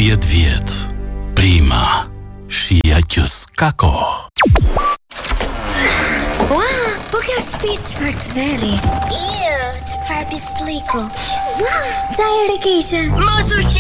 vjet. Prima shija që s'ka kohë. Ua, po kjo shtëpi çfarë të verri. Çfarë pisliku. Ua, ca herë keqe. Mos u